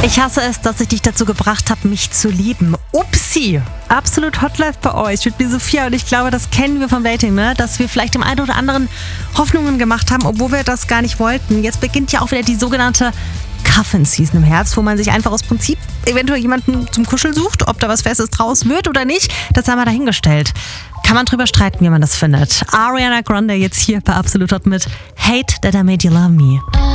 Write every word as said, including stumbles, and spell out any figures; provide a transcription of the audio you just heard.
Ich hasse es, dass ich dich dazu gebracht habe, mich zu lieben. Upsi! Absolut Hot Life bei euch mit mir Sophia und ich glaube, das kennen wir vom Dating, ne? Dass wir vielleicht dem einen oder anderen Hoffnungen gemacht haben, obwohl wir das gar nicht wollten. Jetzt beginnt ja auch wieder die sogenannte Cuffin-Season im Herbst, wo man sich einfach aus Prinzip eventuell jemanden zum Kuscheln sucht. Ob da was Festes draus wird oder nicht, das haben wir dahingestellt. Kann man drüber streiten, wie man das findet. Ariana Grande jetzt hier bei Absolut Hot mit Hate That I Made You Love Me.